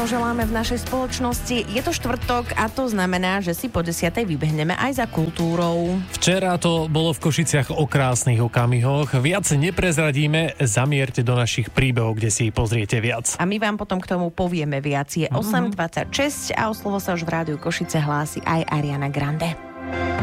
želáme v našej spoločnosti. Je to štvrtok a to znamená, že si po 10:00 vybehneme aj za kultúrou. Včera to bolo v Košiciach o krásnych okamihoch. Viac neprezradíme, zamierte do našich príbehov, kde si pozriete viac. A my vám potom k tomu povieme viac. Je 8:26 a o slovo sa už v rádiu Košice hlási aj Ariana Grande.